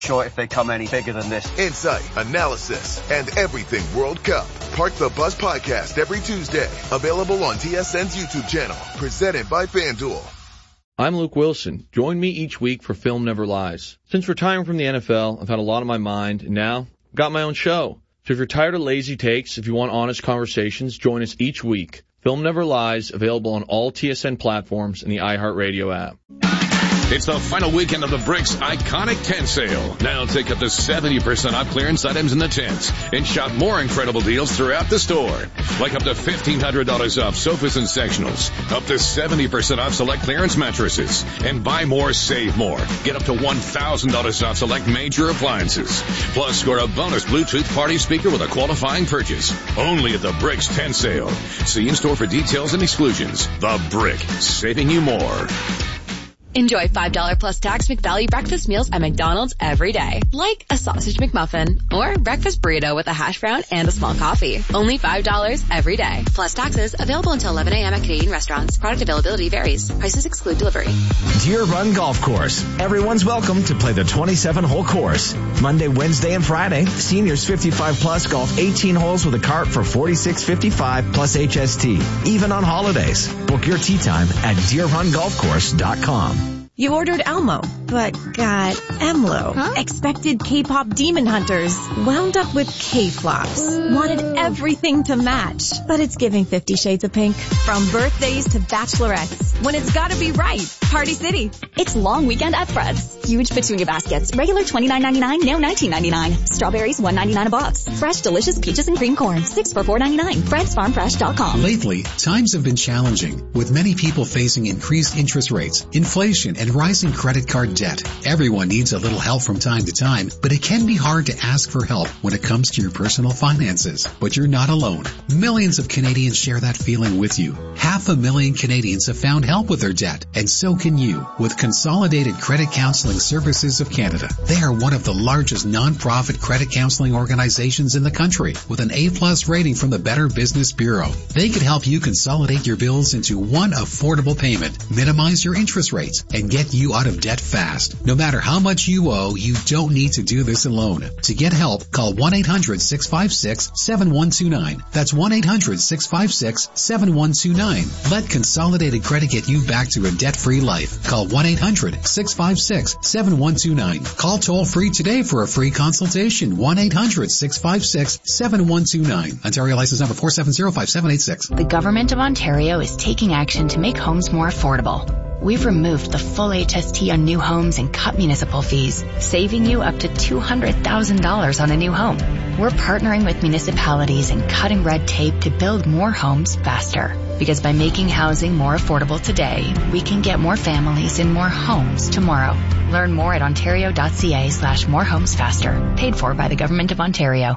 Sure, if they come any bigger than this. Insight, analysis, and everything World Cup. Park the Bus Podcast every Tuesday. Available on TSN's YouTube channel. Presented by FanDuel. I'm Luke Wilson. Join me each week for Film Never Lies. Since retiring from the NFL, I've had a lot on my mind, and now I've got my own show. So if you're tired of lazy takes, if you want honest conversations, join us each week. Film Never Lies, available on all TSN platforms and the iHeartRadio app. It's the final weekend of the Bricks Iconic Tent Sale. Now take up to 70% off clearance items in the tents and shop more incredible deals throughout the store. Like up to $1,500 off sofas and sectionals, up to 70% off select clearance mattresses, and buy more, save more. Get up to $1,000 off select major appliances. Plus, score a bonus Bluetooth party speaker with a qualifying purchase. Only at the Bricks Tent Sale. See in-store for details and exclusions. The Brick, saving you more. Enjoy $5 plus tax McValue breakfast meals at McDonald's every day. Like a sausage McMuffin or breakfast burrito with a hash brown and a small coffee. Only $5 every day. Plus taxes. Available until 11 a.m. at Canadian restaurants. Product availability varies. Prices exclude delivery. Deer Run Golf Course. Everyone's welcome to play the 27-hole course. Monday, Wednesday, and Friday. Seniors 55 plus golf 18 holes with a cart for $46.55 plus HST. Even on holidays. Book your tee time at DeerRunGolfCourse.com. You ordered Elmo, but got Emlo. Huh? Expected K-pop demon hunters. Wound up with K-flops. Wanted everything to match, but it's giving 50 Shades of Pink. From birthdays to bachelorettes, when it's gotta be right. Party City. It's long weekend at Fred's. Huge petunia baskets. Regular $29.99, now $19.99. Strawberries $1.99 a box. Fresh, delicious peaches and cream corn. 6 for $4.99. FredsFarmFresh.com. Lately, times have been challenging, with many people facing increased interest rates, inflation, and rising credit card debt. Everyone needs a little help from time to time, but it can be hard to ask for help when it comes to your personal finances. But you're not alone. Millions of Canadians share that feeling with you. 500,000 Canadians have found help with their debt, and so can you with Consolidated Credit Counseling Services of Canada. They are one of the largest non-profit credit counseling organizations in the country with an A+ rating from the Better Business Bureau. They could help you consolidate your bills into one affordable payment, minimize your interest rates, and get you out of debt fast. No matter how much you owe, you don't need to do this alone. To get help, call 1-800-656-7129. That's 1-800-656-7129. Let Consolidated Credit get you back to a debt-free life. Call 1-800-656-7129. Call toll-free today for a free consultation. 1-800-656-7129. Ontario license number 4705786. The Government of Ontario is taking action to make homes more affordable. We've removed the full HST on new homes and cut municipal fees, saving you up to $200,000 on a new home. We're partnering with municipalities and cutting red tape to build more homes faster. Because by making housing more affordable today, we can get more families in more homes tomorrow. Learn more at ontario.ca/morehomesfaster. Paid for by the Government of Ontario.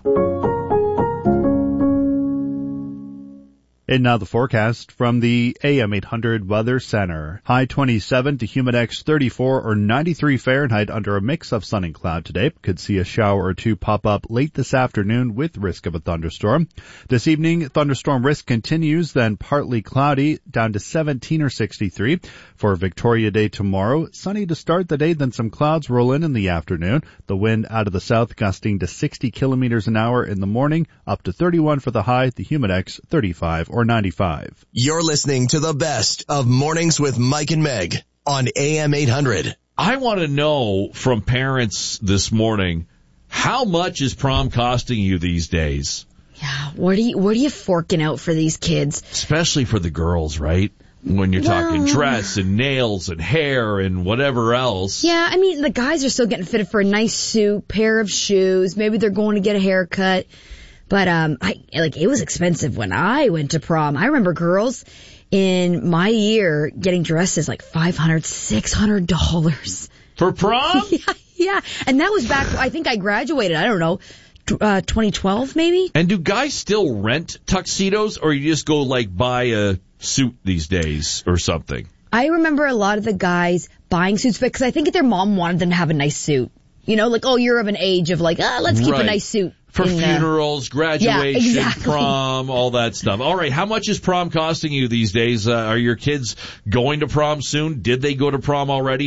And now the forecast from the AM 800 Weather Center. High 27 to Humidex 34 or 93 Fahrenheit under a mix of sun and cloud today. Could see a shower or two pop up late this afternoon with risk of a thunderstorm. This evening, thunderstorm risk continues, then partly cloudy, down to 17 or 63. For Victoria Day tomorrow, sunny to start the day, then some clouds roll in the afternoon. The wind out of the south gusting to 60 kilometers an hour in the morning, up to 31 for the high, the Humidex 35 or 95. You're listening to the best of Mornings with Mike and Meg on AM 800. I want to know from parents this morning, how much is prom costing you these days? Yeah, what are you forking out for these kids? Especially for the girls, right? When you're talking dress and nails and hair and whatever else. Yeah, I mean, the guys are still getting fitted for a nice suit, pair of shoes. Maybe they're going to get a haircut. But, it was expensive when I went to prom. I remember girls in my year getting dresses like $500, $600. For prom? Yeah. And that was back, I think I graduated, I don't know, 2012 maybe? And do guys still rent tuxedos, or you just go buy a suit these days or something? I remember a lot of the guys buying suits because I think their mom wanted them to have a nice suit. You know, you're of an age of let's keep a nice suit. For funerals, graduation, exactly. prom, all that stuff. All right, how much is prom costing you these days? Are your kids going to prom soon? Did they go to prom already?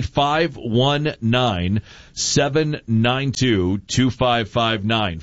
519-792-2559.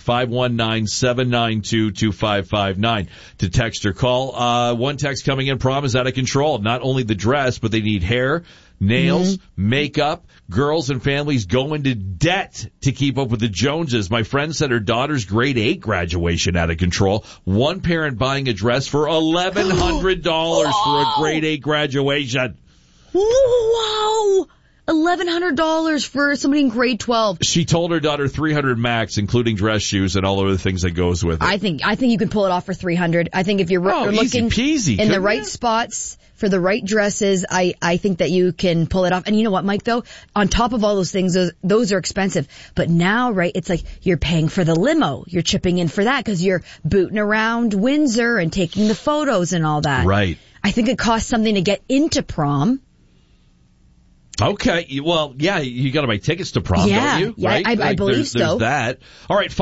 519-792-2559 to text or call. One text coming in, prom is out of control. Not only the dress, but they need hair, nails, makeup. Girls and families go into debt to keep up with the Joneses. My friend said her daughter's grade 8 graduation out of control. One parent buying a dress for $1,100 for a grade 8 graduation. Wow! $1,100 for somebody in grade 12. She told her daughter $300 max, including dress shoes and all the other things that goes with it. I think you can pull it off for $300. I think if you're looking peasy, in the right spots for the right dresses, I think that you can pull it off. And you know what, Mike, though? On top of all those things, those are expensive. But now, right, it's like you're paying for the limo. You're chipping in for that because you're booting around Windsor and taking the photos and all that. Right. I think it costs something to get into prom. Okay. Well, yeah, you got to buy tickets to prom, don't you? Yeah, right? I believe so. There's that. All right,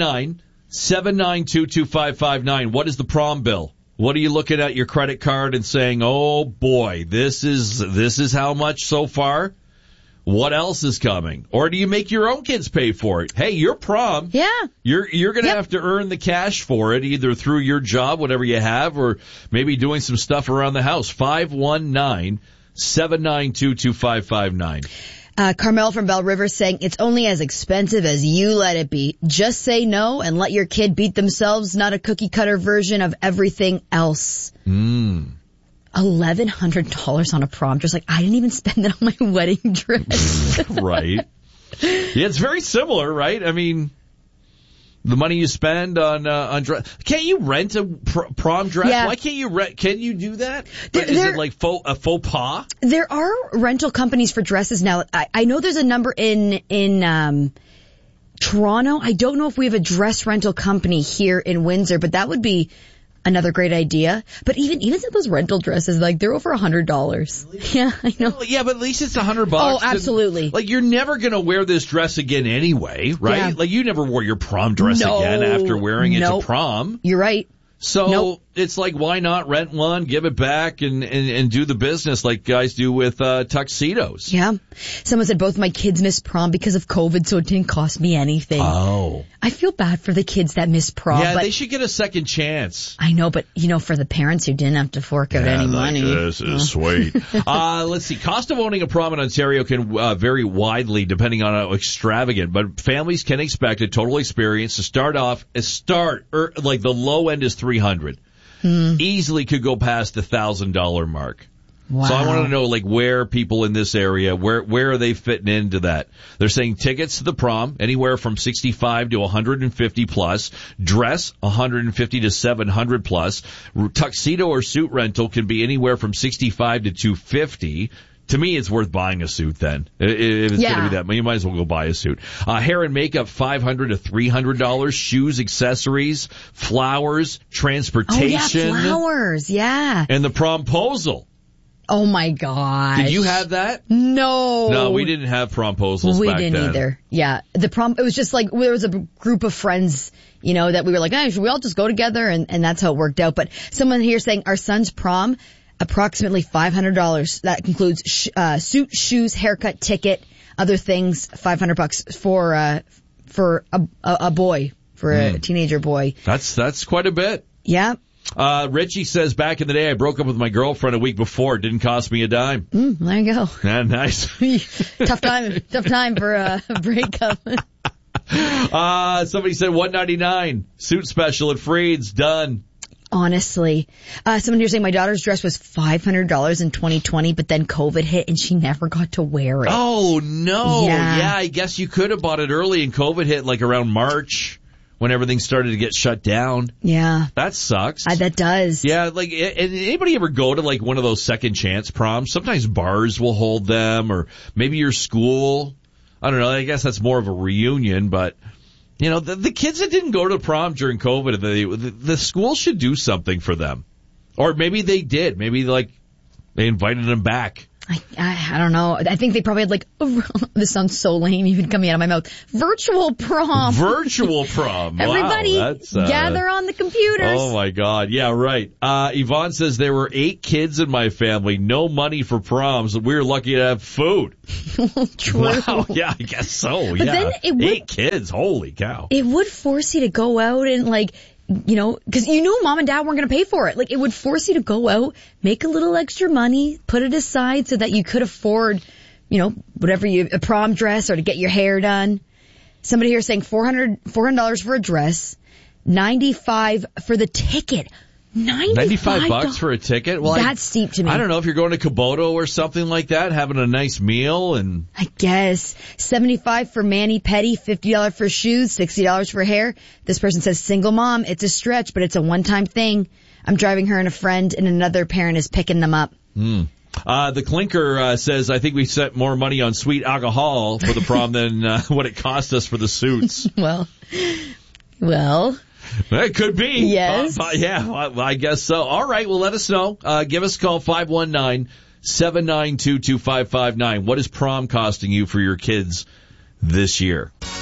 519-792-2559. What is the prom bill? What are you looking at your credit card and saying, oh boy, this is how much so far? What else is coming? Or do you make your own kids pay for it? Hey, your prom. Yeah. You're going to have to earn the cash for it, either through your job, whatever you have, or maybe doing some stuff around the house. 519-792-2559. Carmel from Bell River saying it's only as expensive as you let it be. Just say no and let your kid beat themselves, not a cookie cutter version of everything else. $1,100 on a prom dress. Like, I didn't even spend that on my wedding dress. Right. Yeah, it's very similar, right? I mean, the money you spend on dress. Can't you rent a prom dress? Yeah. Why can't you rent? Can you do that? Is it like a faux pas? There are rental companies for dresses now. I know there's a number in Toronto. I don't know if we have a dress rental company here in Windsor, but that would be another great idea. But even those rental dresses, like, they're over $100. Really? Yeah, I know. Well, yeah, but at least it's $100. Oh, absolutely. And, like, you're never going to wear this dress again anyway, right? Yeah. Like, you never wore your prom dress again after wearing it to prom. You're right. So it's like, why not rent one, give it back, and do the business like guys do with tuxedos? Yeah. Someone said both my kids missed prom because of COVID, so it didn't cost me anything. Oh. I feel bad for the kids that missed prom. Yeah, but they should get a second chance. I know, but, for the parents who didn't have to fork out any money. This is sweet. Let's see. Cost of owning a prom in Ontario can vary widely depending on how extravagant, but families can expect a total experience to start like the low end is $300. Easily could go past the $1,000 mark. Wow. So I want to know, like, where people in this area, where are they fitting into that? They're saying tickets to the prom, anywhere from $65 to $150 plus. Dress, $150 to $700 plus. Tuxedo or suit rental can be anywhere from $65 to $250. To me, it's worth buying a suit then. If it's going to be that, you might as well go buy a suit. Hair and makeup, $500 to $300. Shoes, accessories, flowers, transportation. Oh, yeah, flowers, yeah. And the promposal. Oh, my gosh. Did you have that? No, we didn't have promposals back then. We didn't either. Yeah. The prom, it was just like, there was a group of friends, that we were like, should we all just go together? And that's how it worked out. But someone here saying our son's prom, approximately $500. That includes suit, shoes, haircut, ticket, other things. $500 for a boy, for a teenager boy. That's quite a bit. Yeah. Richie says, back in the day, I broke up with my girlfriend a week before. It didn't cost me a dime. There you go. Yeah, nice. Tough time for a breakup. Somebody said $199 suit special at Freed's, done. Honestly. Someone here saying my daughter's dress was $500 in 2020, but then COVID hit and she never got to wear it. Oh, no. Yeah, I guess you could have bought it early and COVID hit like around March when everything started to get shut down. Yeah. That sucks. That does. Yeah, like, anybody ever go to like one of those second chance proms? Sometimes bars will hold them, or maybe your school. I don't know. I guess that's more of a reunion, but the kids that didn't go to prom during COVID, the school should do something for them. Or maybe they did. Maybe, like, they invited them back. I don't know. I think they probably had like, this sounds so lame even coming out of my mouth, virtual prom. Virtual prom. Everybody gather on the computers. Oh my God. Yeah, right. Yvonne says there were 8 kids in my family. No money for proms. We were lucky to have food. True. Wow. Yeah, I guess so. But yeah. then 8 kids. Holy cow. It would force you to go out and like, because you knew mom and dad weren't going to pay for it. Like, it would force you to go out, make a little extra money, put it aside so that you could afford, whatever a prom dress or to get your hair done. Somebody here saying $400 for a dress, $95 for the ticket. $95 for a ticket? Well, that's steep to me. I don't know if you're going to Kubota or something like that, having a nice meal and. I guess. $75 for mani-pedi, $50 for shoes, $60 for hair. This person says single mom. It's a stretch, but it's a one-time thing. I'm driving her and a friend, and another parent is picking them up. The Clinker says, I think we spent more money on sweet alcohol for the prom than what it cost us for the suits. Well. It could be. Yes. I guess so. All right. Well, let us know. Give us a call, 519-792-2559. What is prom costing you for your kids this year?